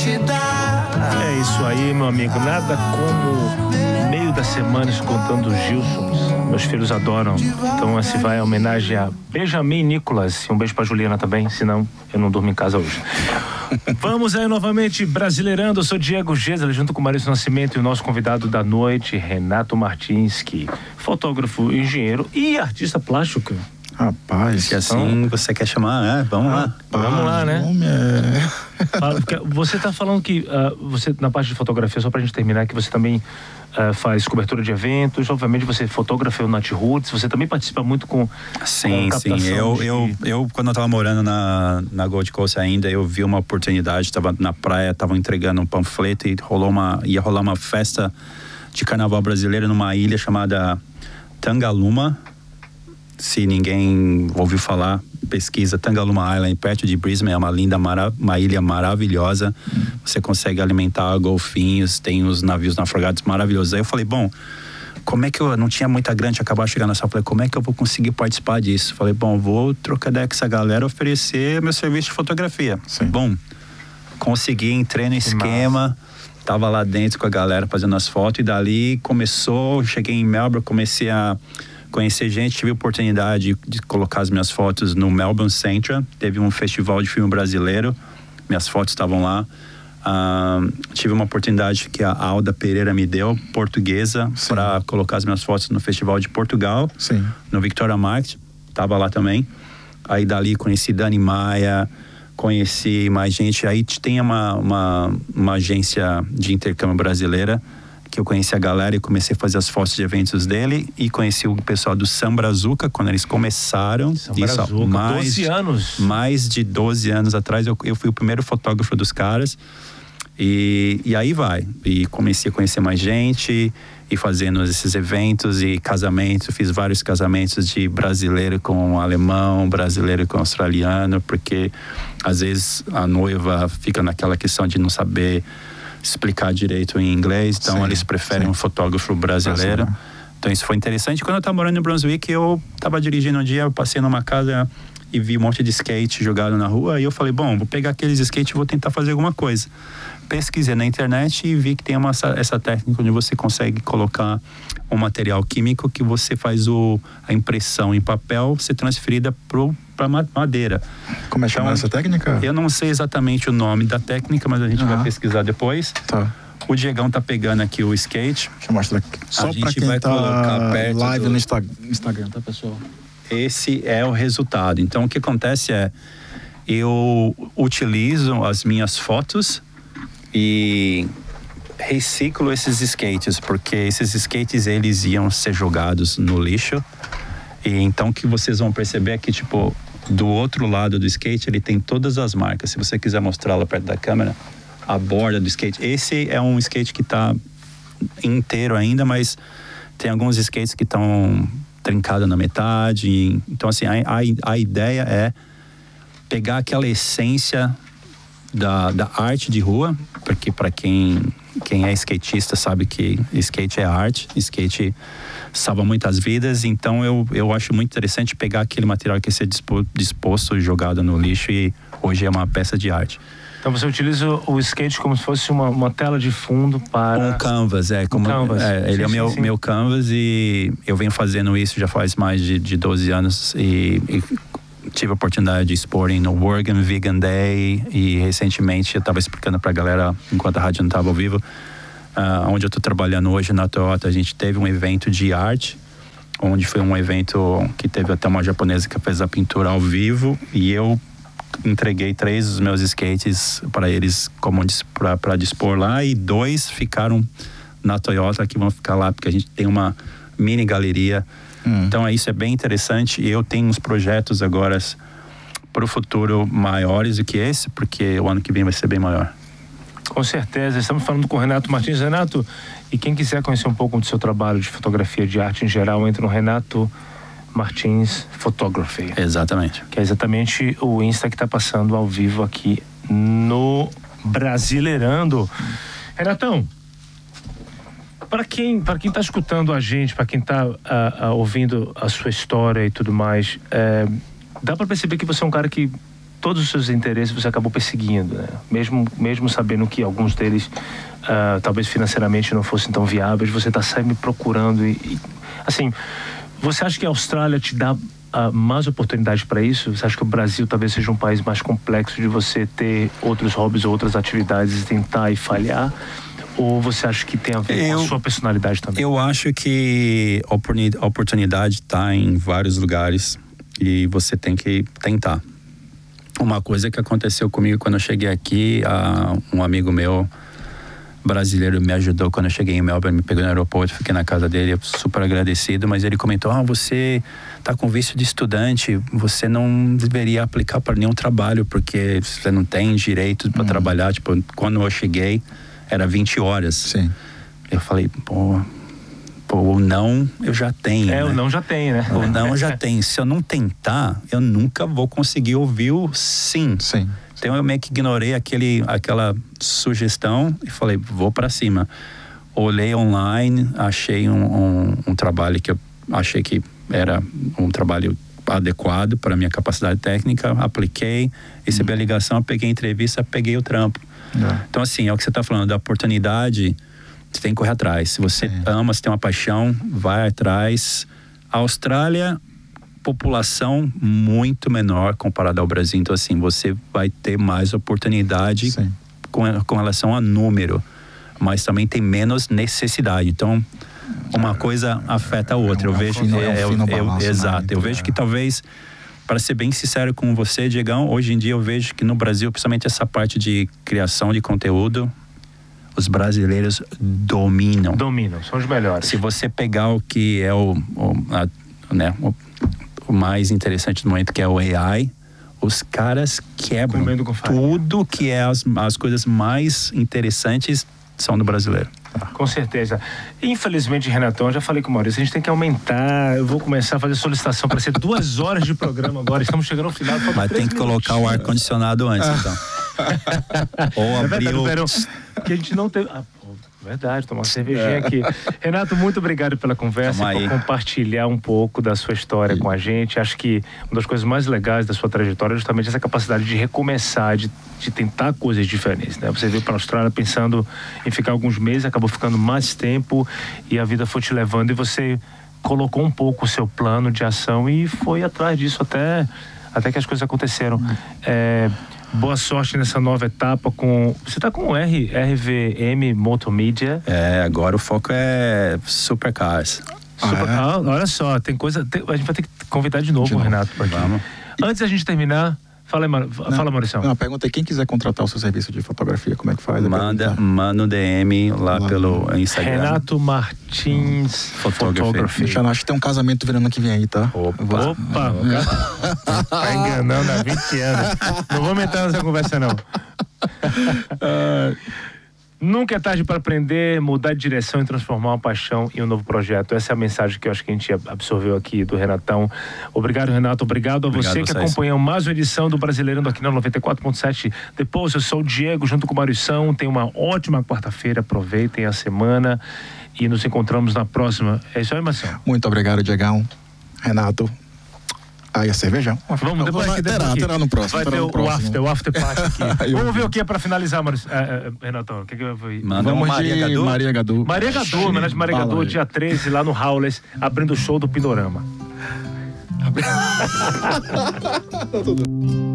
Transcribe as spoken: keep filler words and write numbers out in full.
te dar. É isso aí, meu amigo. Nada como meio da semana escutando os Gilsons. Meus filhos adoram. Então, esse vai em homenagem a Benjamin Nicholas. E um beijo pra Juliana também, senão eu não durmo em casa hoje. Vamos aí novamente, Brasileirando. Eu sou Diego Gesel, junto com o Maurício Nascimento e o nosso convidado da noite, Renato Martins, que fotógrafo, engenheiro e artista plástico. Rapaz, que assim então, você quer chamar, né? Vamos lá. Rapaz, vamos lá, né? Homem é... Você tá falando que uh, você, na parte de fotografia, só pra gente terminar, que você também uh, faz cobertura de eventos, obviamente você fotografa o Nat Roots, você também participa muito com Sim, com sim, eu, de... eu, eu quando eu tava morando na, na Gold Coast ainda, eu vi uma oportunidade, tava na praia, tava entregando um panfleto e rolou uma, ia rolar uma festa de carnaval brasileiro numa ilha chamada Tangaluma. Se ninguém ouviu falar, pesquisa Tangaluma Island, perto de Brisbane, é uma linda, mara- uma ilha maravilhosa. Hum. Você consegue alimentar golfinhos, tem os navios naufragados maravilhosos. Aí eu falei, bom, como é que eu, não tinha muita grana, acabar chegando nessa, eu falei, como é que eu vou conseguir participar disso? Falei, bom, vou trocar ideia com essa galera, oferecer meu serviço de fotografia. Sim. Bom, consegui, entrei no esquema, Nossa. Tava lá dentro com a galera fazendo as fotos e dali começou, cheguei em Melbourne, comecei a conhecer gente, tive a oportunidade de colocar as minhas fotos no Melbourne Central, teve um festival de filme brasileiro, minhas fotos estavam lá. Uh, tive uma oportunidade que a Alda Pereira me deu, portuguesa, para colocar as minhas fotos no Festival de Portugal. Sim. No Victoria Market, estava lá também. Aí dali conheci Dani Maia, conheci mais gente. Aí tem uma, uma, uma agência de intercâmbio brasileira, que eu conheci a galera e comecei a fazer as fotos de eventos dele e conheci o pessoal do Sambrazuca quando eles começaram. Sambrazuca, isso, mais, doze anos. Mais de doze anos atrás, eu, eu fui o primeiro fotógrafo dos caras e, e aí vai. E comecei a conhecer mais gente e fazendo esses eventos e casamentos. Fiz vários casamentos de brasileiro com alemão, brasileiro com australiano, porque às vezes a noiva fica naquela questão de não saber explicar direito em inglês, então sim, eles preferem sim. um fotógrafo brasileiro. Nossa. Então isso foi interessante. Quando eu estava morando em Brunswick, eu estava dirigindo um dia, eu passei numa casa e vi um monte de skate jogado na rua, e eu falei, bom, vou pegar aqueles skates e vou tentar fazer alguma coisa. Pesquisei na internet e vi que tem uma, essa técnica onde você consegue colocar um material químico que você faz o, a impressão em papel ser transferida para madeira. Como é chamada então, essa técnica? Eu não sei exatamente o nome da técnica, mas a gente uhum. vai pesquisar depois. Tá. O Diegão tá pegando aqui o skate. Deixa eu mostrar aqui. Só para quem vai tá colocar perto live do... no Insta... Instagram, tá, pessoal? Esse é o resultado. Então, o que acontece é, eu utilizo as minhas fotos e reciclo esses skates, porque esses skates, eles iam ser jogados no lixo. E então, o que vocês vão perceber é que, tipo, do outro lado do skate, ele tem todas as marcas. Se você quiser mostrá-la perto da câmera, a borda do skate. Esse é um skate que tá inteiro ainda, mas tem alguns skates que estão trincados na metade. Então, assim, a, a, a ideia é pegar aquela essência da, da arte de rua, porque para quem, quem é skatista sabe que skate é arte, skate salva muitas vidas. Então eu, eu acho muito interessante pegar aquele material que é disposto e jogado no lixo e hoje é uma peça de arte. Então você utiliza o skate como se fosse uma, uma tela de fundo para... Um canvas, é. Como, um canvas. é ele sim, é o meu, sim, sim. meu canvas e eu venho fazendo isso já faz mais de, de doze anos e, e tive a oportunidade de expor no Oregon Vegan Day e recentemente eu estava explicando para a galera, enquanto a rádio não estava ao vivo, uh, onde eu estou trabalhando hoje na Toyota, a gente teve um evento de arte, onde foi um evento que teve até uma japonesa que fez a pintura ao vivo e eu entreguei três dos meus skates para eles como para dispor lá e dois ficaram na Toyota que vão ficar lá porque a gente tem uma mini galeria. Hum. Então isso é bem interessante e eu tenho uns projetos agora para o futuro maiores do que esse, porque o ano que vem vai ser bem maior. Com certeza, estamos falando com o Renato Martins. Renato, e quem quiser conhecer um pouco do seu trabalho de fotografia, de arte em geral, entra no Renato Martins Photography. Exatamente. Que é exatamente o Insta que está passando ao vivo aqui no Brasileirando. Renatão, para quem para quem está escutando a gente, para quem está ouvindo a sua história e tudo mais, é, dá para perceber que você é um cara que todos os seus interesses você acabou perseguindo, né? Mesmo, mesmo sabendo que alguns deles uh, talvez financeiramente não fossem tão viáveis, você está sempre procurando e, e assim, você acha que a Austrália te dá uh, mais oportunidade para isso? Você acha que o Brasil talvez seja um país mais complexo de você ter outros hobbies ou outras atividades e tentar e falhar? Ou você acha que tem a ver eu, com a sua personalidade também? Eu acho que a oportunidade está em vários lugares e você tem que tentar. Uma coisa que aconteceu comigo quando eu cheguei aqui, uh, um amigo meu brasileiro me ajudou quando eu cheguei em Melbourne, me pegou no aeroporto, fiquei na casa dele, super agradecido, mas ele comentou, ah, você tá com visto de estudante, você não deveria aplicar para nenhum trabalho, porque você não tem direito para hum. trabalhar. Tipo, quando eu cheguei, era vinte horas. Sim. Eu falei, pô, pô, o não eu já tenho. É, né? o não já tem, né? O não eu já tenho. Se eu não tentar, eu nunca vou conseguir ouvir o sim. Sim. Então eu meio que ignorei aquele, aquela sugestão e falei, vou para cima. Olhei online, achei um, um, um trabalho que eu achei que era um trabalho adequado para a minha capacidade técnica, apliquei, recebi hum. a ligação, peguei a entrevista, peguei o trampo. É. Então assim, é o que você está falando, da oportunidade, você tem que correr atrás. Se você é. ama, se tem uma paixão, vai atrás. A Austrália, população muito menor comparada ao Brasil, então assim, você vai ter mais oportunidade com, com relação a número, mas também tem menos necessidade. Então uma coisa afeta a outra. Eu vejo que é, eu, eu, exato. Eu vejo que talvez, para ser bem sincero com você, Diegão, hoje em dia eu vejo que no Brasil, principalmente essa parte de criação de conteúdo, os brasileiros dominam. Dominam, são os melhores. Se você pegar o que é o, o, a, né, o, o mais interessante do momento, que é o A I, os caras quebram tudo que é as, as coisas mais interessantes são do brasileiro. Com certeza. Infelizmente, Renatão, eu já falei com o Maurício, a gente tem que aumentar, eu vou começar a fazer solicitação para ser duas horas de programa agora, estamos chegando ao final. Mas tem que colocar o ar-condicionado antes, então. Ou abrir o... que a gente não tem... Ah, pô, verdade, tomar uma cervejinha é. aqui. Renato, muito obrigado pela conversa, por compartilhar um pouco da sua história com a gente. Acho que uma das coisas mais legais da sua trajetória é justamente essa capacidade de recomeçar, de, de tentar coisas diferentes, né? Você veio para a Austrália pensando em ficar alguns meses, acabou ficando mais tempo e a vida foi te levando e você colocou um pouco o seu plano de ação e foi atrás disso até, até que as coisas aconteceram. É... Boa sorte nessa nova etapa com... Você tá com o R, R V M Multimedia. É, agora o foco é Supercars. Super, ah, é? ah, olha só, tem coisa... Tem, a gente vai ter que convidar de novo de o Renato para aqui. Vamos. Antes da gente terminar... Fala, Mar... Fala, Maurício. Não, pergunta aí, quem quiser contratar o seu serviço de fotografia, como é que faz? Manda, manda um D M lá, lá pelo Instagram. Renato Martins Photography. Acho que tem um casamento virando que vem aí, tá? Opa! Vou... Opa! Tá enganando há vinte anos. Não vou entrar nessa conversa, não. uh... Nunca é tarde para aprender, mudar de direção e transformar uma paixão em um novo projeto. Essa é a mensagem que eu acho que a gente absorveu aqui do Renatão. Obrigado, Renato. Obrigado a Obrigado você que vocês. acompanhou mais uma edição do Brasileirando aqui na noventa e quatro ponto sete. Depois, eu sou o Diego, junto com o Maurição. Tenha uma ótima quarta-feira. Aproveitem a semana e nos encontramos na próxima. É isso aí, Marcelo. Muito obrigado, Diegão. Renato. Aí, a cervejão. Vamos, depois aqui, terá, aqui. terá no próximo. Vai ter no o, próximo. o after, o after party aqui. Vamos ver o que é para finalizar, Maurício. É, é, Renatão, o que, que eu vou ir? Manda Vamos Maria Gadu. Maria Gadu. Maria Gadu, homenagem de Maria Gadu, dia treze, lá no Howlers, abrindo o show do Pindorama.